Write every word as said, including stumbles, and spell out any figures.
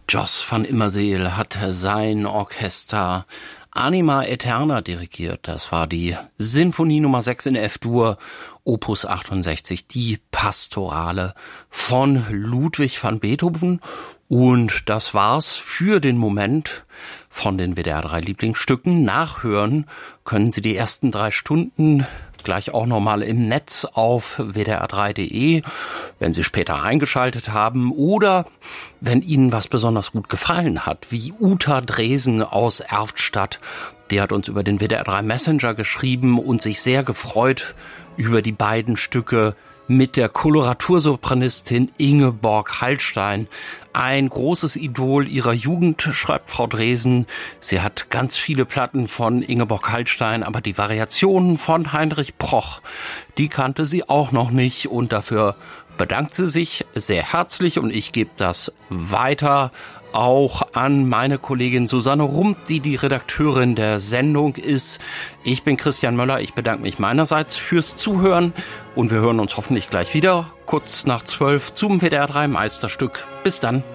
Jos van Immerseel hat sein Orchester Anima Aeterna dirigiert. Das war die Sinfonie Nummer sechs in F-Dur, Opus achtundsechzig, die Pastorale von Ludwig van Beethoven. Und das war's für den Moment von den W D R drei Lieblingsstücken. Nachhören können Sie die ersten drei Stunden gleich auch nochmal im Netz auf w d r drei punkt d e, wenn Sie später eingeschaltet haben oder wenn Ihnen was besonders gut gefallen hat, wie Uta Dresen aus Erftstadt. Die hat uns über den W D R drei Messenger geschrieben und sich sehr gefreut über die beiden Stücke mit der Koloratursopranistin Ingeborg Hallstein. Ein großes Idol ihrer Jugend, schreibt Frau Dresen. Sie hat ganz viele Platten von Ingeborg Hallstein, aber die Variationen von Heinrich Proch, die kannte sie auch noch nicht und dafür bedankt sie sich sehr herzlich und ich gebe das weiter auch an meine Kollegin Susanne Rump, die die Redakteurin der Sendung ist. Ich bin Christian Möller, ich bedanke mich meinerseits fürs Zuhören und wir hören uns hoffentlich gleich wieder, kurz nach zwölf zum W D R drei Meisterstück. Bis dann.